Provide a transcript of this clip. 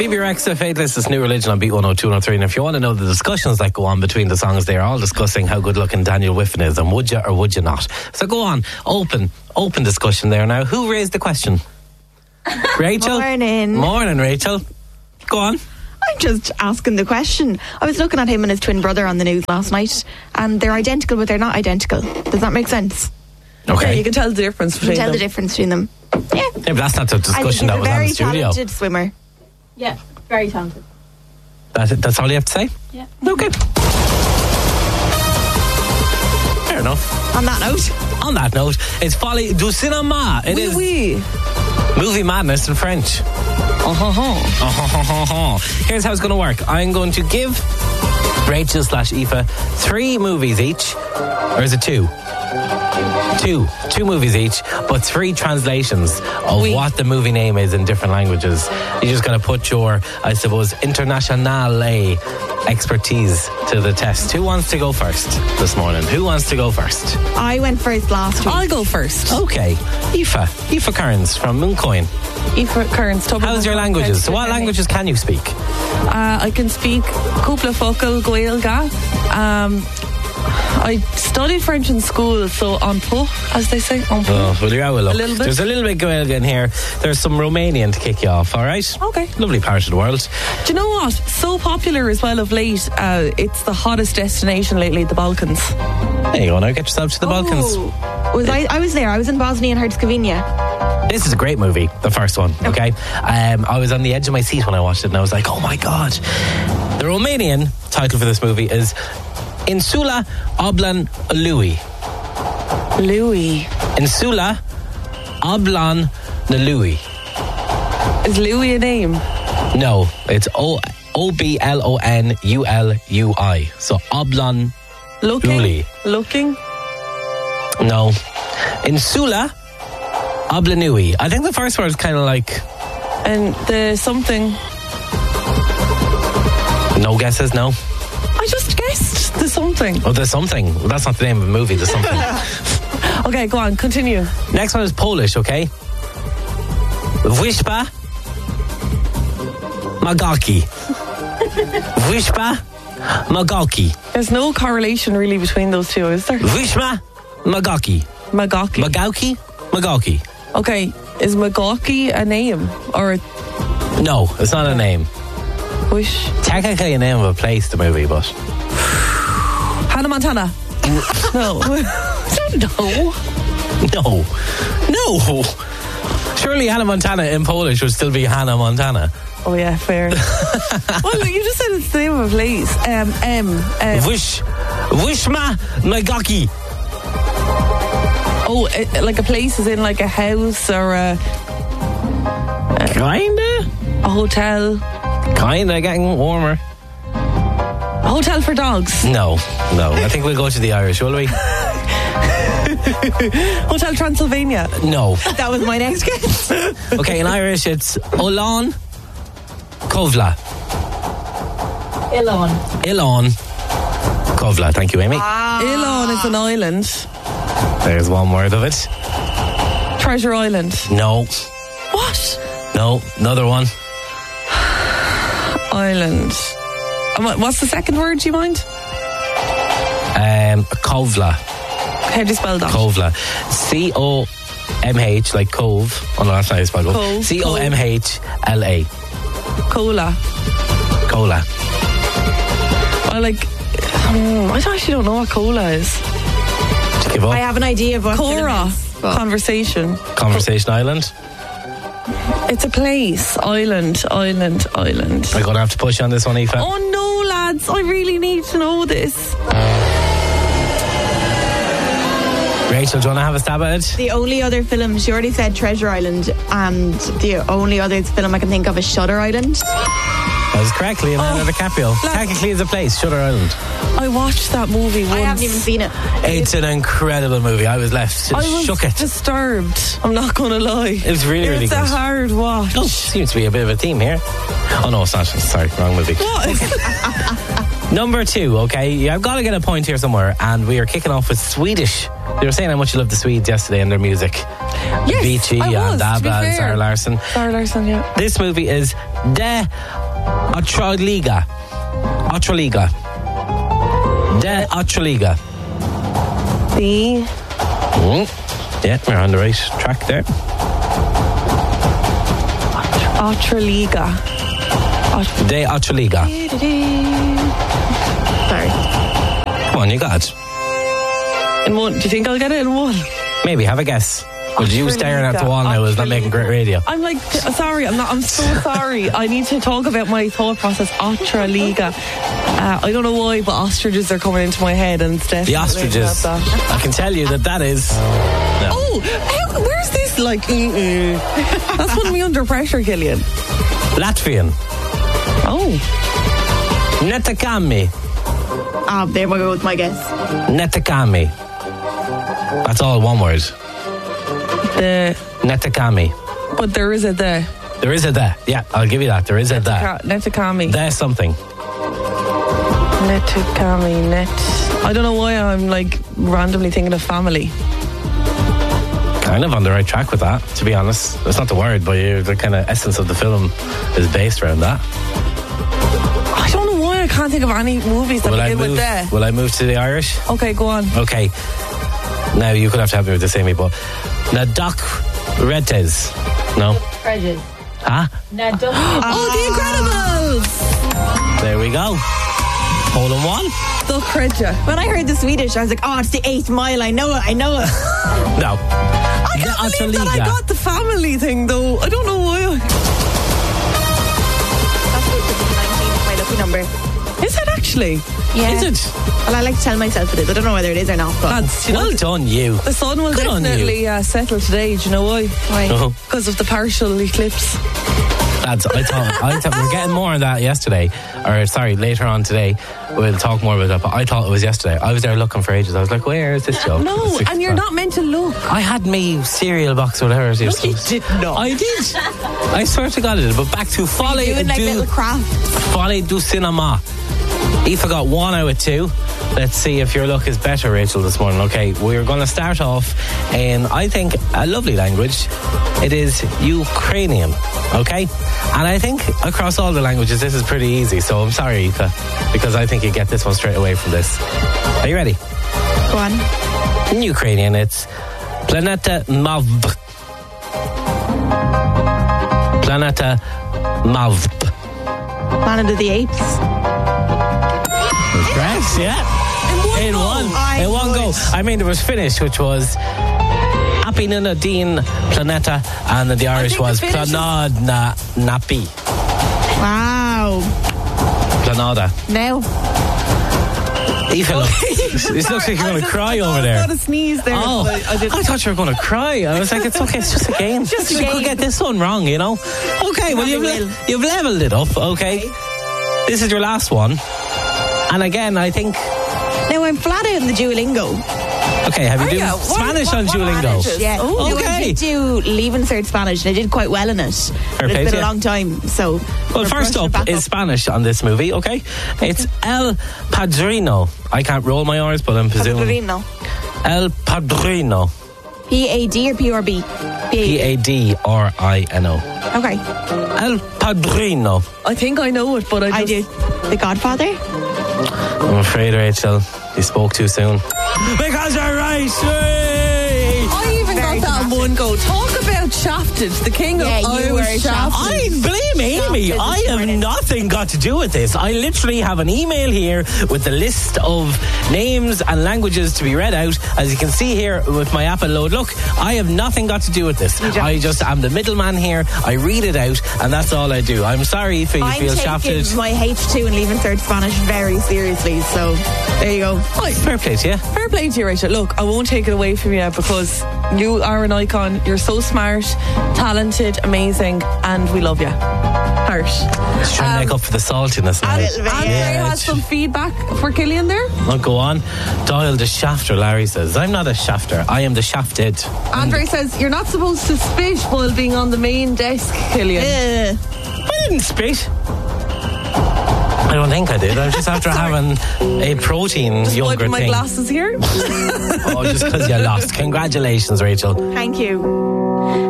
Phoebe Rexa, Faithless, this New Religion on Beat 102 and 103. And if you want to know the discussions that go on between the songs, they are all discussing how good looking Daniel Whiffen is and would you or would you not. So go on, open discussion there now. Who raised the question? Rachel? Morning, Rachel. Go on. I'm just asking the question. I was looking at him and his twin brother on the news last night, and they're identical, but they're not identical. Does that make sense? Okay. Yeah, you can tell the difference between them. You can tell the difference between them. Yeah. But that's not the discussion that was on the studio. Very talented swimmer. Yeah, very talented. That's all you have to say? Yeah. Okay. Fair enough. On that note, it's Folie du Cinéma. It is movie madness in French. Here's how it's going to work. I'm going to give Rachel / Aoife 3 movies each. Or is it 2? Two movies each, but 3 translations of what the movie name is in different languages. You just got to put your, I suppose, internationale expertise to the test. Who wants to go first this morning? Who wants to go first? I went first last week. I'll go first. Okay. Aoife Kearns from Mooncoin. Aoife Kearns. How's your languages? So what languages can you speak? I can speak Cúpla Focal Gaeilge. I studied French in school, so un peu, as they say. Un peu. Oh, well, you're out of luck. A little bit. There's a little bit Gaeilge in here. There's some Romanian to kick you off, all right? Okay. Lovely part of the world. Do you know what? So popular as well of late. It's the hottest destination lately, the Balkans. There you go, now get yourself to the Balkans. I was there. I was in Bosnia and Herzegovina. This is a great movie, the first one, okay? I was on the edge of my seat when I watched it, and I was like, oh my God. The Romanian title for this movie is Insula Oblan Lui. Insula Oblan Lui. Is Louis a name? No, it's Oblonului. So Oblan Lui. Looking? No. Insula Oblanui. I think the first word is kind of like... And the something... No guesses, no? I just guessed the something. Oh, there's something. Well, that's not the name of the movie, there's something. Okay, go on, continue. Next one is Polish, okay? Wyspа Magaki. Wyspa Magaki. There's no correlation really between those two, is there? Wyspa Magaki. Magaki. Okay, is Magaki a name? Or No, it's not a name. Wish? Technically a name of a place, the movie, but... Hannah Montana? No. No. Surely Hannah Montana in Polish would still be Hannah Montana. Oh yeah, fair. Well, you just said it's the name of a place. Wyspma Magaki. Oh, like a place is in like a house or a Kinda? A hotel. Kinda getting warmer. A hotel for dogs. No. I think we'll go to the Irish, will we? Hotel Transylvania. No. That was my next guess. Okay, in Irish it's Olán Kovla. Ilon Kovla. Thank you, Amy. Ilon is an island. There's one word of it. Treasure Island. No. What? No, another one. Island. What's the second word, do you mind? Kovla. How do you spell that? Kovla. C-O-M-H, like cove. Oh no, that's not how you spell it. Cove. C-O-M-H-L-A. Cola. I actually don't know what cola is. Just give up. I have an idea of what Cora. it is. Conversation. Conversation Island. It's a place. Island. I'm going to have to push you on this one, Aoife. Oh no, lads. I really need to know this. Rachel, do you want to have a stab at it? The only other film, she already said Treasure Island, and the only other film I can think of is Shutter Island. That is correct, Leonardo DiCaprio. Technically, it's a place, Shutter Island. I watched that movie once. I haven't even seen it. It's an incredible movie. I was left shook it. Disturbed. I'm not going to lie. It was really good. It's a hard watch. Oh, seems to be a bit of a theme here. Oh no, it's not. Sorry, wrong movie. What? Number 2, okay? I've got to get a point here somewhere, and we are kicking off with Swedish. They were saying how much you love the Swedes yesterday and their music. Yes, Beachy I was, and to be ABBA and fair. Sarah Larsson. Sarah Larsson, yeah. This movie is De Otroliga. Otroliga. De Otroliga. The Yeah, we're on the right track there. Otroliga. De Otroliga. Sorry. Come on, you got it. In one. Do you think I'll get it in one? Maybe, have a guess. But you staring at the wall now is not making great radio. I'm like, sorry, I'm so sorry. I need to talk about my thought process. Otroliga. I don't know why, but ostriches are coming into my head, and it's definitely The ostriches. about that. I can tell you that is... No. Oh, where's this? Like, that's putting me under pressure, Killian. Latvian. Oh, Netakami. There we go with my guess. Netakami. That's all one word. the Netakami. but there is a the. There is a the. Yeah, I'll give you that. There is a the. Netakami. There's something. Netakami. I don't know why I'm like randomly thinking of family. Kind of on the right track with that, to be honest. It's not the word, but the kind of essence of the film is based around that. I don't know why I can't think of any movies that begin with the. Will I move to the Irish? Okay, go on. Okay. Now, you could have to help me with this, Amy, but... Na Doc Retes. No? Prejudice. Huh? Now, don't Oh, The Incredibles! There we go. Hole in one? The Credja. When I heard the Swedish, I was like, oh, it's the 8th mile. I know it. No. I can't believe that I got the family thing, though. I don't know why. That's good because 19 is my lucky number. Is it actually? Yeah. Is it? Well, I like to tell myself it is. I don't know whether it is or not, but Lads, you know, Well done, you. the sun will Good on definitely settle today. Do you know why? why? Oh. Because of the partial eclipse. Lads, I thought we were getting more on that yesterday. Or, sorry, later on today. We'll talk more about that, but I thought it was yesterday. I was there looking for ages. I was like, where is this joke? No, and you're not meant to look. I had me cereal box or whatever. No, you did not. I did. I swear to God I did. But back to Folly Doing like little crafts. Folly du Cinema. Aoife got 1 out of 2. Let's see if your luck is better, Rachel, this morning. Okay, we're going to start off in, I think, a lovely language. It is Ukrainian, okay? And I think across all the languages, this is pretty easy. So I'm sorry, Aoife, because I think you get this one straight away from this. Are you ready? Go on. In Ukrainian, it's Planeta Mavb. Planeta Mavb. Planet of the Apes. Correct, yeah. In one go. I mean, there was Finnish, which was Apinina Dean Planeta, and then the Irish think the was Finnish is- Planada Napi. Wow. Planada. Now. Aoife, look, this looks like you're going to cry over there. I got a sneeze there. Oh, but I didn't. I thought you were going to cry. I was like, it's okay, it's just a game. Just a You game. could get this one wrong, you know. Okay, well, you've leveled it up, okay? This is your last one. And again, I think... Now I'm flat out in the Duolingo. Okay, have you Are done you? Spanish What on Duolingo? languages? Yeah. Oh, No, I okay. did do Leaving Cert Spanish and I did quite well in it. But play it's to been a you. long time, so... Well, first up is Spanish on this movie, okay? It's El Padrino. I can't roll my R's, but I'm presuming... Padrino. El Padrino. P-A-D or P-R-B? P-A-D-R-I-N-O. Okay. El Padrino. I think I know it, but I do. The Godfather? I'm afraid, Rachel, you spoke too soon. Because you're right! I even got that in one go. Talk about shafted. The king Yeah, of you were Irish shafted. shafted. Blame Amy. Shafted I this have morning. nothing got to do with this. I literally have an email here with the list of names and languages to be read out. As you can see here with my app and load. Look, I have nothing got to do with this. I just am the middleman here. I read it out, and that's all I do. I'm sorry if you I'm feel taking shafted. my H2 and Leaving Cert Spanish very seriously, so there you go. Fair play to you. Fair play to you, Rachel. Look, I won't take it away from you because you are an icon. You're so smart, talented, amazing, and we love you. Harsh. Just trying to make up for the saltiness. now. little bit, Andre yeah. has some feedback for Killian there. I'll go on. Doyle the shafter, Larry says. I'm not a shafter. I am the shafted. Andre says, you're not supposed to spit while being on the main desk, Killian. Ugh. I didn't spit. I don't think I did. I was just after having a protein Just yogurt wiping my thing. glasses here. Oh, just because you lost. Congratulations, Rachel. Thank you.